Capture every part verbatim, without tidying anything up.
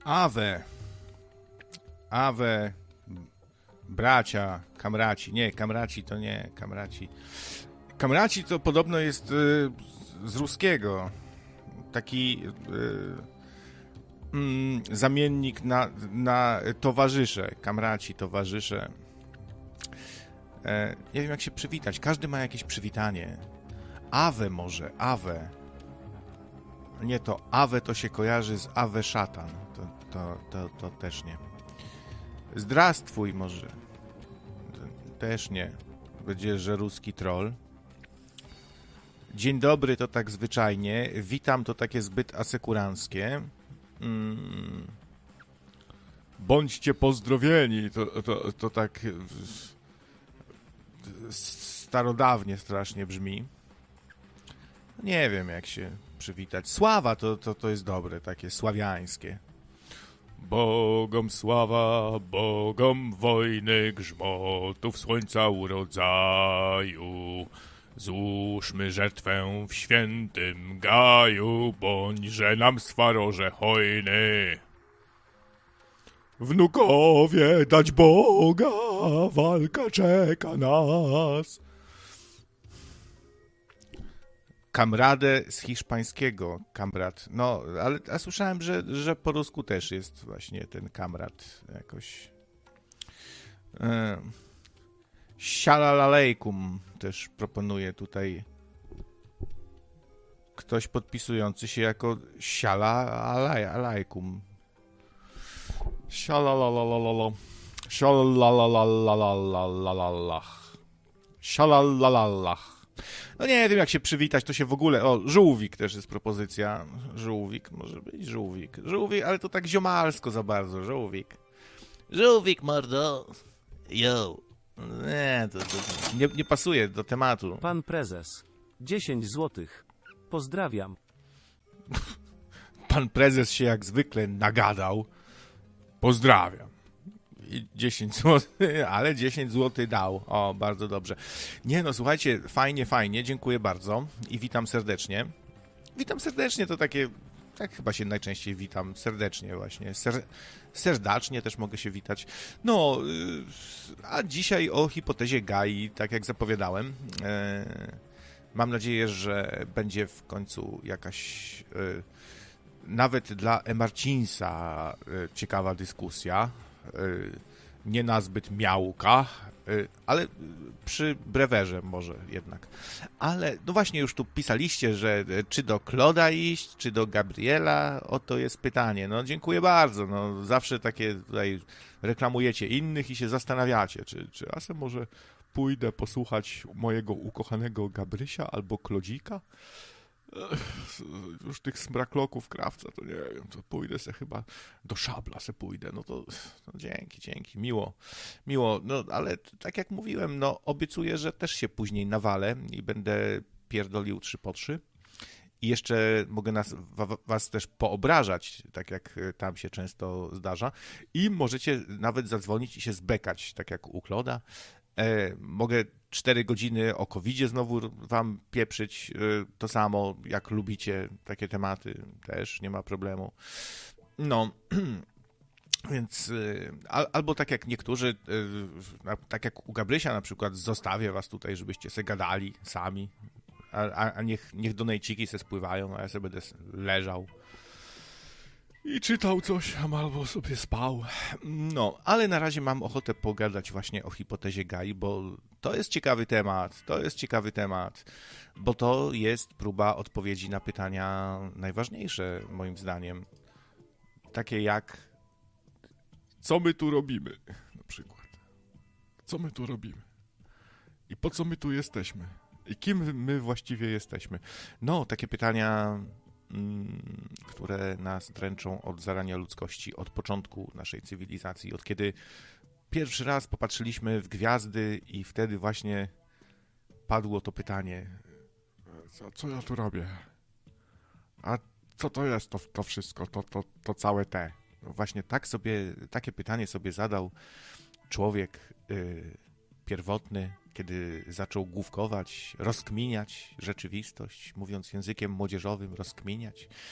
Awe. Awe. Bracia, kamraci. Nie, kamraci to nie, kamraci. Kamraci to podobno jest y, z ruskiego. Taki y, mm, zamiennik na, na towarzysze. Kamraci, towarzysze. E, nie wiem, jak się przywitać. Każdy ma jakieś przywitanie. Awe może, Awe. Nie, to Awe to się kojarzy z Awe szatan. To, to, to, to też nie. Zdrastwuj może. To też nie. Będzie, że ruski troll. Dzień dobry to tak zwyczajnie. Witam to takie zbyt asekuranckie. Mm. Bądźcie pozdrowieni. To, to, to tak starodawnie strasznie brzmi. Nie wiem, jak się przywitać. Sława to, to, to jest dobre, takie sławiańskie. Bogom sława, Bogom wojny, grzmotów słońca urodzaju. Złóżmy żertwę w świętym gaju, bądźże nam swaroże hojny. Wnukowie, dać Boga, walka czeka nas. Kamradę z hiszpańskiego, kamrad. No, ale ja słyszałem, że, że po rusku też jest właśnie ten kamrad jakoś. E, Sialalejkum też proponuje tutaj ktoś podpisujący się jako Sialalejkum. Sialalalalala. Sialalalalalalalach. Sialalalalach. No nie wiem, jak się przywitać, to się w ogóle... O, żółwik też jest propozycja. Żółwik, może być żółwik. Żółwik, ale to tak ziomalsko za bardzo. Żółwik. Żółwik, mordo. Yo. Nie, to, to nie, nie pasuje do tematu. Pan prezes. dziesięć złotych. Pozdrawiam. Pan prezes się jak zwykle nagadał. Pozdrawiam. I dziesięć złotych, ale dziesięć złotych dał. O, bardzo dobrze. Nie no, słuchajcie, fajnie, fajnie, dziękuję bardzo i witam serdecznie. Witam serdecznie, to takie, tak chyba się najczęściej witam, serdecznie właśnie, Ser, serdacznie też mogę się witać. No, a dzisiaj o hipotezie Gai, tak jak zapowiadałem. E, mam nadzieję, że będzie w końcu jakaś... E, nawet dla Emarcinsa e, ciekawa dyskusja. Nie nazbyt miałka, ale przy brewerze może jednak. Ale no właśnie już tu pisaliście, że czy do Kloda iść, czy do Gabriela, oto jest pytanie. No dziękuję bardzo, no zawsze takie tutaj reklamujecie innych i się zastanawiacie, czy, czy a se może pójdę posłuchać mojego ukochanego Gabrysia albo Klodzika? Już tych smrakloków krawca, to nie wiem, to pójdę se chyba do Szabla se pójdę, no to no dzięki, dzięki, miło, miło, no ale tak jak mówiłem, no obiecuję, że też się później nawalę i będę pierdolił trzy po trzy i jeszcze mogę nas, was też poobrażać, tak jak tam się często zdarza i możecie nawet zadzwonić i się zbekać, tak jak u Kloda. E, mogę cztery godziny o kowidzie znowu wam pieprzyć, e, to samo, jak lubicie takie tematy, też nie ma problemu. No, więc e, al, albo tak jak niektórzy, e, tak jak u Gabrysia na przykład, zostawię was tutaj, żebyście se gadali sami, a, a, a niech, niech donejciki se spływają, a ja sobie będę leżał i czytał coś, albo sobie spał. No, ale na razie mam ochotę pogadać właśnie o hipotezie Gai, bo to jest ciekawy temat, to jest ciekawy temat, bo to jest próba odpowiedzi na pytania najważniejsze, moim zdaniem. Takie jak, co my tu robimy, na przykład. Co my tu robimy? I po co my tu jesteśmy? I kim my właściwie jesteśmy? No, takie pytania... które nas dręczą od zarania ludzkości, od początku naszej cywilizacji, od kiedy pierwszy raz popatrzyliśmy w gwiazdy i wtedy właśnie padło to pytanie, co, co ja tu robię? A co to jest to, to wszystko, to, to, to całe te? No właśnie tak sobie, takie pytanie sobie zadał człowiek yy, pierwotny, kiedy zaczął główkować, rozkminiać rzeczywistość, mówiąc językiem młodzieżowym, rozkminiać.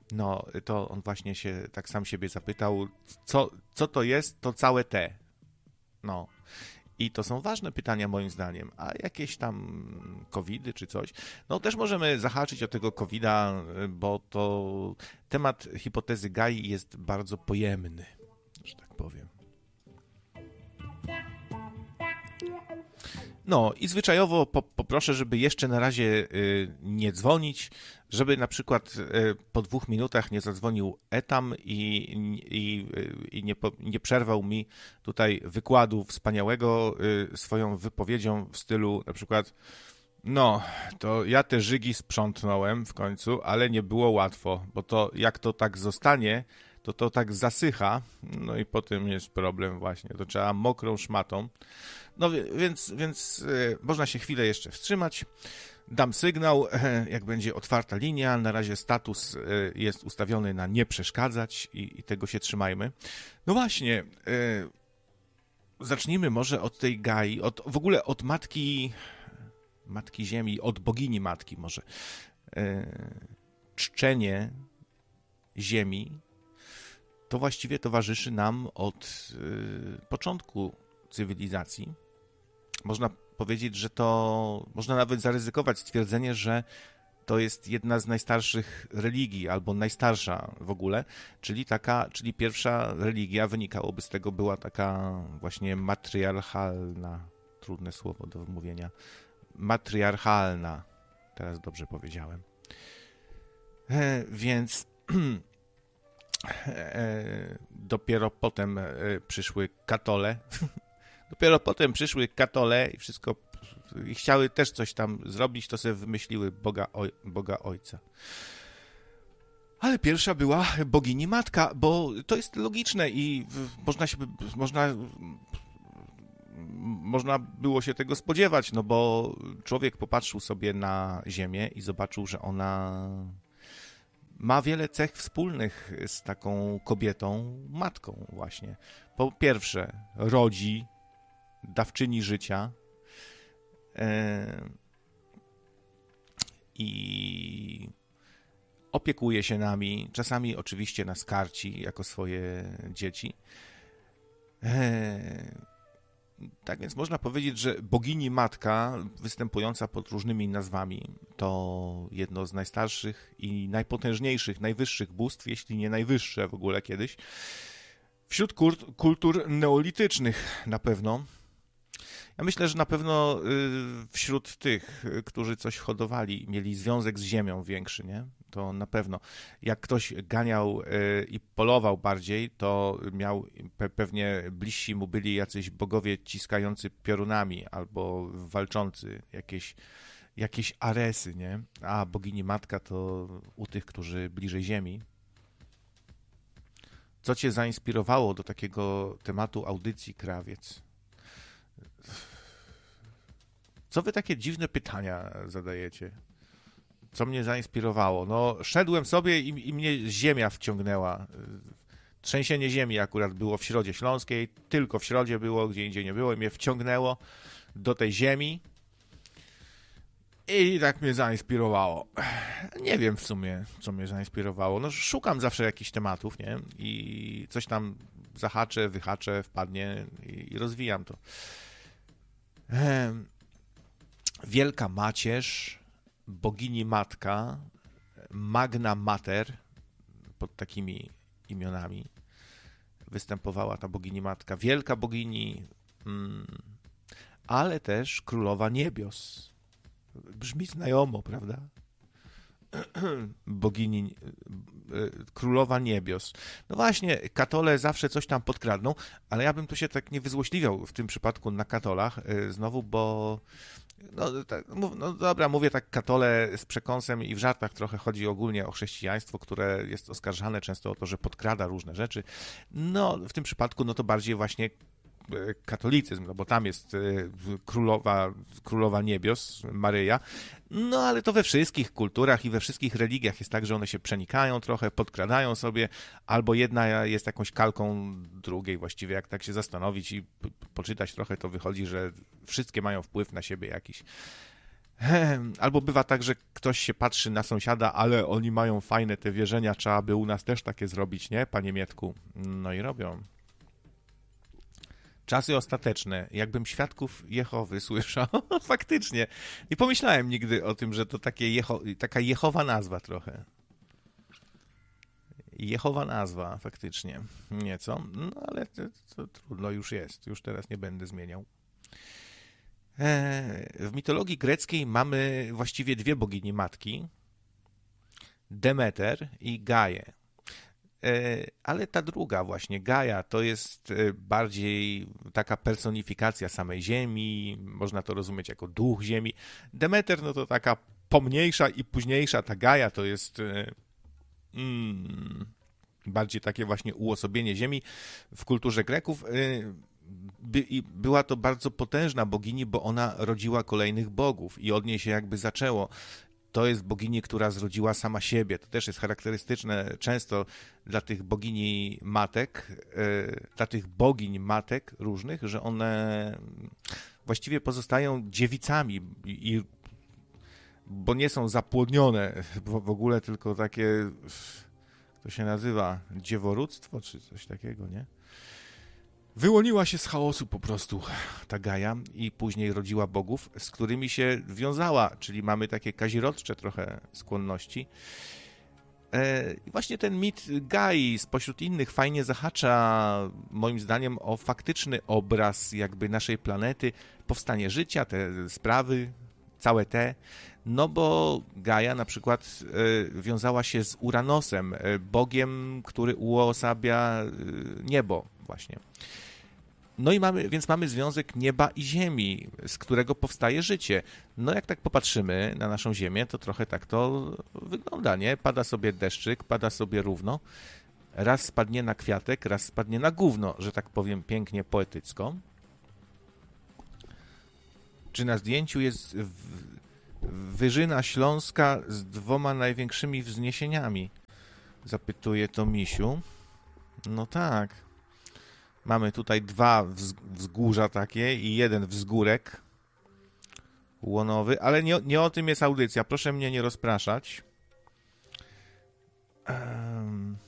No, to on właśnie się tak sam siebie zapytał, co, co to jest to całe te. No. I to są ważne pytania moim zdaniem, a jakieś tam covidy czy coś, no też możemy zahaczyć o tego covida, bo to temat hipotezy Gai jest bardzo pojemny, że tak powiem. No i zwyczajowo po, poproszę, żeby jeszcze na razie y, nie dzwonić, żeby na przykład y, po dwóch minutach nie zadzwonił Etam i, i, i nie, po, nie przerwał mi tutaj wykładu wspaniałego y, swoją wypowiedzią w stylu na przykład no, to ja te żygi sprzątnąłem w końcu, ale nie było łatwo, bo to jak to tak zostanie, to to tak zasycha, no i potem jest problem właśnie, to trzeba mokrą szmatą. No więc, więc y, można się chwilę jeszcze wstrzymać. Dam sygnał, jak będzie otwarta linia. Na razie status y, jest ustawiony na nie przeszkadzać i, i tego się trzymajmy. No właśnie, y, zacznijmy może od tej Gai, od, w ogóle od matki, matki Ziemi, od bogini matki może. Y, czczenie Ziemi to właściwie towarzyszy nam od y, początku cywilizacji. Można powiedzieć, że to, można nawet zaryzykować stwierdzenie, że to jest jedna z najstarszych religii, albo najstarsza w ogóle, czyli taka, czyli pierwsza religia, wynikałoby z tego, była taka właśnie matriarchalna, trudne słowo do wymówienia, matriarchalna, teraz dobrze powiedziałem. E, więc e, dopiero potem e, przyszły katole, Dopiero potem przyszły katole i wszystko i chciały też coś tam zrobić, to sobie wymyśliły Boga, oj, Boga Ojca. Ale pierwsza była bogini matka, bo to jest logiczne i można się, można, można było się tego spodziewać, no bo człowiek popatrzył sobie na Ziemię i zobaczył, że ona ma wiele cech wspólnych z taką kobietą, matką właśnie. Po pierwsze, rodzi, dawczyni życia e, i opiekuje się nami, czasami oczywiście nas karci jako swoje dzieci. E, tak więc można powiedzieć, że bogini matka, występująca pod różnymi nazwami, to jedno z najstarszych i najpotężniejszych, najwyższych bóstw, jeśli nie najwyższe w ogóle kiedyś, wśród kultur neolitycznych na pewno. Ja myślę, że na pewno wśród tych, którzy coś hodowali, mieli związek z ziemią większy, nie? To na pewno. Jak ktoś ganiał i polował bardziej, to miał, pewnie bliżsi mu byli jacyś bogowie ciskający piorunami albo walczący, jakieś, jakieś aresy, nie? A bogini matka to u tych, którzy bliżej ziemi. Co cię zainspirowało do takiego tematu audycji, Krawiec? Co wy takie dziwne pytania zadajecie? Co mnie zainspirowało? No, szedłem sobie i, i mnie ziemia wciągnęła. Trzęsienie ziemi akurat było w Środzie Śląskiej, tylko w Środzie było, gdzie indziej nie było i mnie wciągnęło do tej ziemi i tak mnie zainspirowało. Nie wiem w sumie, co mnie zainspirowało. No, szukam zawsze jakichś tematów, nie? I coś tam zahaczę, wyhaczę, wpadnie i, i rozwijam to. Ehm, Wielka Macierz, bogini matka, Magna Mater, pod takimi imionami występowała ta bogini matka. Wielka bogini, mm, ale też królowa niebios. Brzmi znajomo, prawda? Bogini, królowa niebios. No właśnie, katole zawsze coś tam podkradną, ale ja bym tu się tak nie wyzłośliwiał w tym przypadku na katolach znowu, bo no, tak, no dobra, mówię tak katole z przekąsem i w żartach trochę chodzi ogólnie o chrześcijaństwo, które jest oskarżane często o to, że podkrada różne rzeczy. No w tym przypadku no to bardziej właśnie katolicyzm, no bo tam jest królowa, królowa niebios, Maryja, no ale to we wszystkich kulturach i we wszystkich religiach jest tak, że one się przenikają trochę, podkradają sobie, albo jedna jest jakąś kalką drugiej właściwie, jak tak się zastanowić i poczytać trochę, to wychodzi, że wszystkie mają wpływ na siebie jakiś. Albo bywa tak, że ktoś się patrzy na sąsiada, ale oni mają fajne te wierzenia, trzeba by u nas też takie zrobić, nie, panie Mietku? No i robią. Czasy ostateczne. Jakbym świadków Jehowy słyszał, faktycznie. Nie pomyślałem nigdy o tym, że to takie Jeho, taka Jehowa nazwa trochę. Jehowa nazwa, faktycznie. Nieco. No ale to, to trudno już jest. Już teraz nie będę zmieniał. W mitologii greckiej mamy właściwie dwie bogini matki. Demeter i Gaję. Ale ta druga właśnie, Gaja, to jest bardziej taka personifikacja samej ziemi, można to rozumieć jako duch ziemi. Demeter, no to taka pomniejsza i późniejsza, ta Gaja to jest mm, bardziej takie właśnie uosobienie ziemi w kulturze Greków. By, i była to bardzo potężna bogini, bo ona rodziła kolejnych bogów i od niej się jakby zaczęło. To jest bogini, która zrodziła sama siebie. To też jest charakterystyczne często dla tych bogini matek, yy, dla tych bogiń matek różnych, że one właściwie pozostają dziewicami, i, i, bo nie są zapłodnione w, w ogóle, tylko takie, to się nazywa dzieworództwo, czy coś takiego, nie? Wyłoniła się z chaosu po prostu ta Gaja i później rodziła bogów, z którymi się wiązała, czyli mamy takie kazirodcze trochę skłonności. I właśnie ten mit Gai spośród innych fajnie zahacza, moim zdaniem, o faktyczny obraz jakby naszej planety, powstanie życia, te sprawy, całe te, no bo Gaja na przykład wiązała się z Uranosem, bogiem, który uosabia niebo właśnie. No i mamy, więc mamy związek nieba i ziemi, z którego powstaje życie. No jak tak popatrzymy na naszą ziemię, to trochę tak to wygląda, nie? Pada sobie deszczyk, pada sobie równo, raz spadnie na kwiatek, raz spadnie na gówno, że tak powiem pięknie poetycko. Czy na zdjęciu jest w... Wyżyna Śląska z dwoma największymi wzniesieniami? Zapytuje to Misiu. No tak. Mamy tutaj dwa wzgórza takie i jeden wzgórek łonowy, ale nie, nie o tym jest audycja. Proszę mnie nie rozpraszać. Um.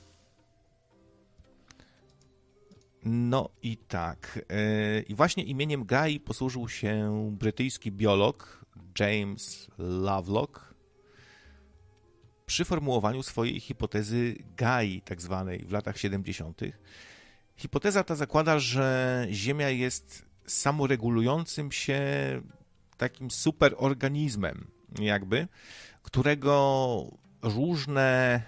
No i tak. I właśnie imieniem Gai posłużył się brytyjski biolog James Lovelock przy formułowaniu swojej hipotezy Gai, tak zwanej, w latach siedemdziesiątych. Hipoteza ta zakłada, że Ziemia jest samoregulującym się takim superorganizmem, jakby, którego różne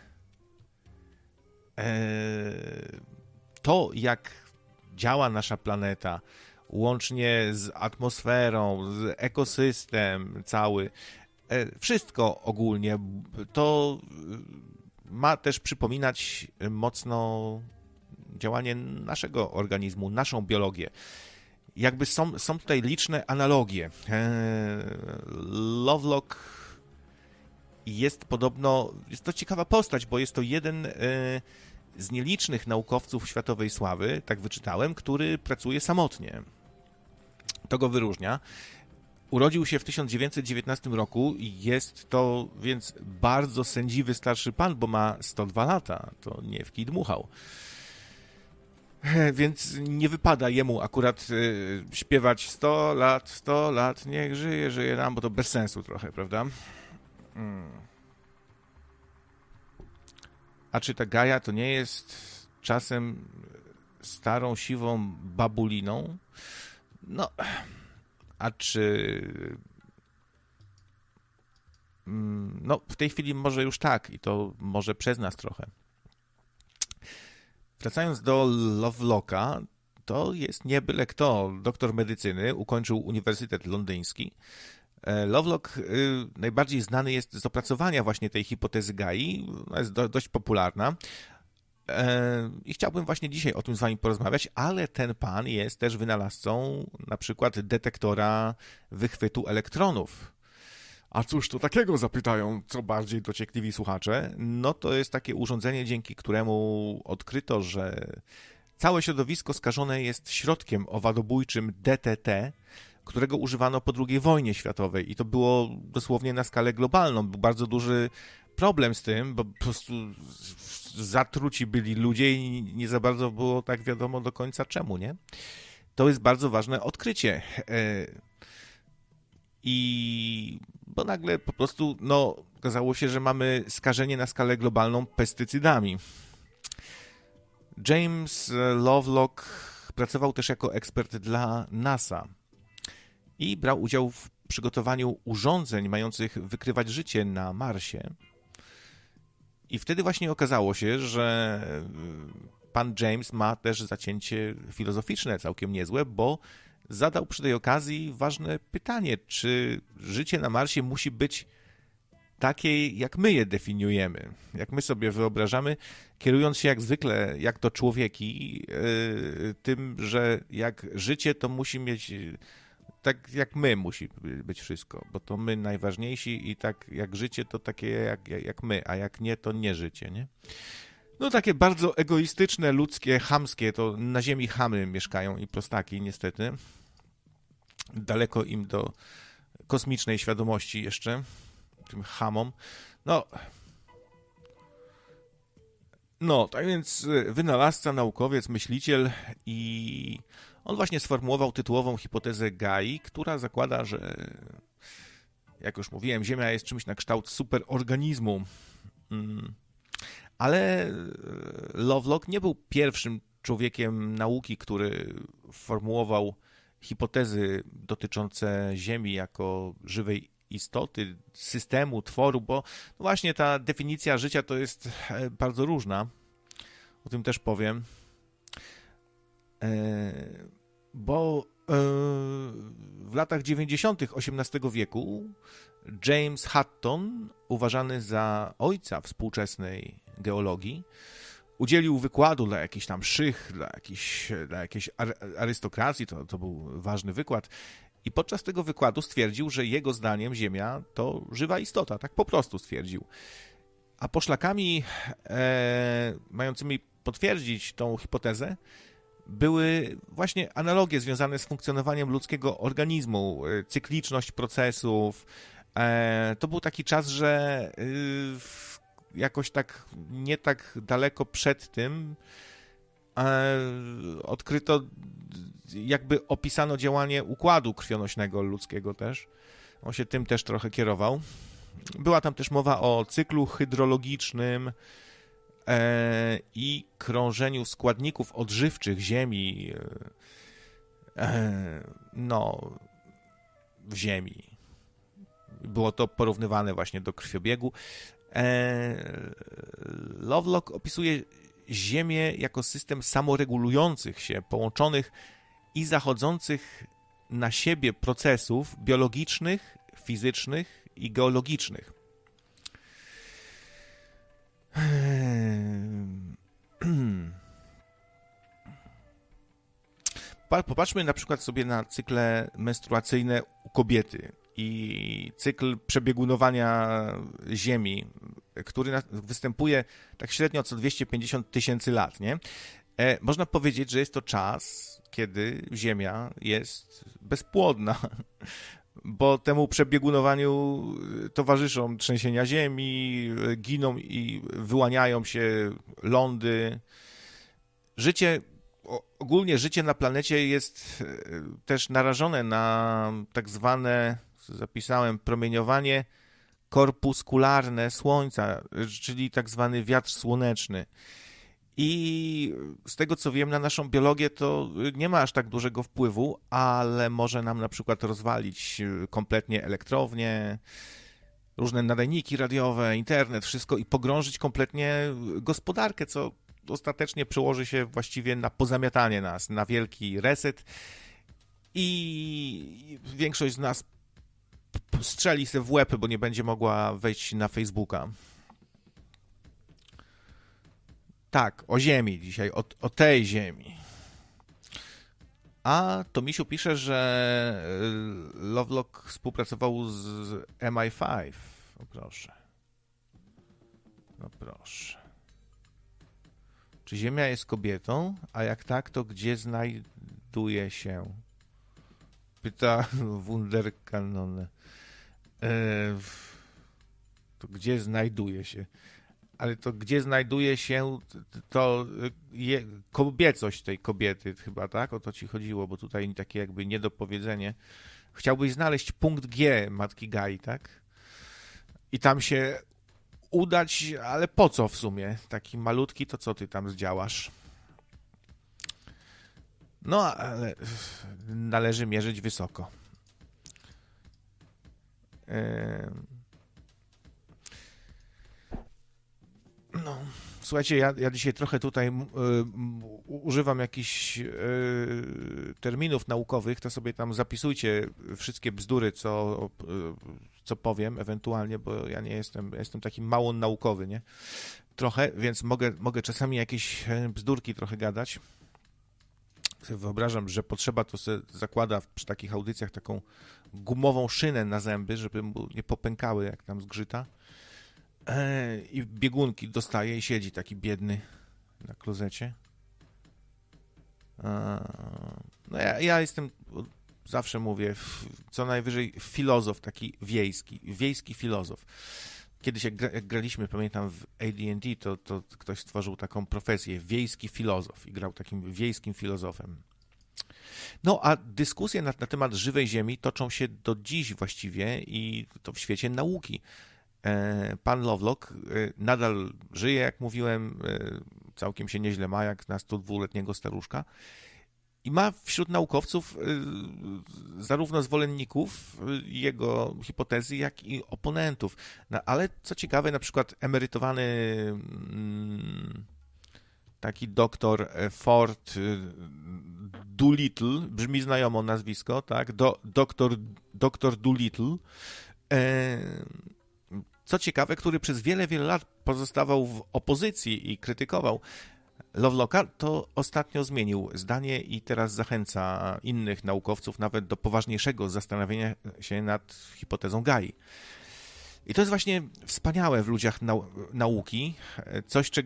e, to, jak działa nasza planeta, łącznie z atmosferą, z ekosystem cały, e, wszystko ogólnie, to ma też przypominać mocno działanie naszego organizmu, naszą biologię. Jakby są, są tutaj liczne analogie. Lovelock jest podobno, jest to ciekawa postać, bo jest to jeden z nielicznych naukowców światowej sławy, tak wyczytałem, który pracuje samotnie. To go wyróżnia. Urodził się w tysiąc dziewięćset dziewiętnastym roku i jest to więc bardzo sędziwy starszy pan, bo ma sto dwa lata. To nie w kij dmuchał. Więc nie wypada jemu akurat y, śpiewać sto lat, sto lat, niech żyje, żyje nam, bo to bez sensu trochę, prawda? Hmm. A czy ta Gaja to nie jest czasem starą, siwą babuliną? No, a czy... No, w tej chwili może już tak i to może przez nas trochę. Wracając do Lovelocka, to jest nie byle kto, doktor medycyny, ukończył Uniwersytet Londyński. Lovelock y, najbardziej znany jest z opracowania właśnie tej hipotezy Gai, ona jest do, dość popularna e, i chciałbym właśnie dzisiaj o tym z wami porozmawiać, ale ten pan jest też wynalazcą na przykład detektora wychwytu elektronów. A cóż to takiego, zapytają co bardziej dociekliwi słuchacze. No to jest takie urządzenie, dzięki któremu odkryto, że całe środowisko skażone jest środkiem owadobójczym D T T, którego używano po drugiej wojnie światowej i to było dosłownie na skalę globalną. Był bardzo duży problem z tym, bo po prostu zatruci byli ludzie i nie za bardzo było tak wiadomo do końca czemu, nie? To jest bardzo ważne odkrycie. I bo nagle po prostu, no, okazało się, że mamy skażenie na skalę globalną pestycydami. James Lovelock pracował też jako ekspert dla NASA i brał udział w przygotowaniu urządzeń mających wykrywać życie na Marsie. I wtedy właśnie okazało się, że pan James ma też zacięcie filozoficzne całkiem niezłe, bo zadał przy tej okazji ważne pytanie, czy życie na Marsie musi być takie, jak my je definiujemy, jak my sobie wyobrażamy, kierując się jak zwykle, jak to człowieki, yy, tym, że jak życie to musi mieć, tak jak my musi być wszystko, bo to my najważniejsi i tak jak życie to takie jak, jak my, a jak nie, to nie życie, nie? No takie bardzo egoistyczne, ludzkie, chamskie, to na ziemi chamy mieszkają i prostaki niestety. Daleko im do kosmicznej świadomości jeszcze, tym chamom. No, no tak więc wynalazca, naukowiec, myśliciel i on właśnie sformułował tytułową hipotezę Gai, która zakłada, że jak już mówiłem, Ziemia jest czymś na kształt superorganizmu. Ale Lovelock nie był pierwszym człowiekiem nauki, który formułował hipotezy dotyczące Ziemi jako żywej istoty, systemu, tworu, bo no właśnie ta definicja życia to jest bardzo różna. O tym też powiem. Bo w latach dziewięćdziesiątych osiemnastego wieku James Hutton, uważany za ojca współczesnej geologii, udzielił wykładu dla jakichś tam szych, dla jakiejś, dla jakiejś arystokracji, to, to był ważny wykład. I podczas tego wykładu stwierdził, że jego zdaniem Ziemia to żywa istota, tak po prostu stwierdził. A poszlakami e, mającymi potwierdzić tą hipotezę były właśnie analogie związane z funkcjonowaniem ludzkiego organizmu, cykliczność procesów. E, to był taki czas, że y, jakoś tak nie tak daleko przed tym e, odkryto, jakby opisano działanie układu krwionośnego ludzkiego też. On się tym też trochę kierował. Była tam też mowa o cyklu hydrologicznym e, i krążeniu składników odżywczych ziemi e, no, w ziemi. Było to porównywane właśnie do krwiobiegu. E, Lovelock opisuje Ziemię jako system samoregulujących się, połączonych i zachodzących na siebie procesów biologicznych, fizycznych i geologicznych. Popatrzmy na przykład sobie na cykle menstruacyjne u kobiety i cykl przebiegunowania Ziemi, który występuje tak średnio co dwieście pięćdziesiąt tysięcy lat, nie? E, można powiedzieć, że jest to czas, kiedy Ziemia jest bezpłodna, bo temu przebiegunowaniu towarzyszą trzęsienia ziemi, giną i wyłaniają się lądy. Życie, ogólnie życie na planecie jest też narażone na tak zwane, zapisałem, promieniowanie korpuskularne Słońca, czyli tak zwany wiatr słoneczny. I z tego, co wiem, na naszą biologię to nie ma aż tak dużego wpływu, ale może nam na przykład rozwalić kompletnie elektrownie, różne nadajniki radiowe, internet, wszystko i pogrążyć kompletnie gospodarkę, co ostatecznie przełoży się właściwie na pozamiatanie nas, na wielki reset i większość z nas strzeli się w łeb, bo nie będzie mogła wejść na Facebooka. Tak, o Ziemi dzisiaj, o, o tej Ziemi. A Tomisiu pisze, że Lovelock współpracował z M I pięć. No proszę. No proszę. Czy Ziemia jest kobietą? A jak tak, to gdzie znajduje się? Pyta Wunderkanone. E, to gdzie znajduje się? Ale to gdzie znajduje się to je, kobiecość tej kobiety chyba, tak? O to ci chodziło, bo tutaj takie jakby niedopowiedzenie. Chciałbyś znaleźć punkt G matki Gai, tak? I tam się udać, ale po co w sumie? Taki malutki, to co ty tam zdziałasz? No, ale należy mierzyć wysoko. No, słuchajcie, ja, ja dzisiaj trochę tutaj y, używam jakichś y, terminów naukowych, to sobie tam zapisujcie wszystkie bzdury, co, y, co powiem ewentualnie, bo ja nie jestem, jestem taki mało naukowy, nie? Trochę, więc mogę, mogę czasami jakieś bzdurki trochę gadać. Wyobrażam, że potrzeba to sobie zakłada przy takich audycjach taką gumową szynę na zęby, żeby mu nie popękały, jak tam zgrzyta. I biegunki dostaje i siedzi taki biedny na klozecie. No ja, ja jestem, zawsze mówię, co najwyżej filozof taki wiejski, wiejski filozof. Kiedyś jak, gra, jak graliśmy, pamiętam w A D and D, to, to ktoś stworzył taką profesję, wiejski filozof i grał takim wiejskim filozofem. No a dyskusje na, na temat żywej ziemi toczą się do dziś właściwie i to w świecie nauki. Pan Lovelock nadal żyje, jak mówiłem, całkiem się nieźle ma, jak na sto dwuletniego staruszka. I ma wśród naukowców zarówno zwolenników jego hipotezy, jak i oponentów. No, ale co ciekawe, na przykład emerytowany taki doktor Ford Doolittle, brzmi znajomo nazwisko, tak? Do, doktor, doktor Doolittle, co ciekawe, który przez wiele, wiele lat pozostawał w opozycji i krytykował Lovelocka, to ostatnio zmienił zdanie i teraz zachęca innych naukowców nawet do poważniejszego zastanowienia się nad hipotezą Gai. I to jest właśnie wspaniałe w ludziach nau- nauki, coś, czego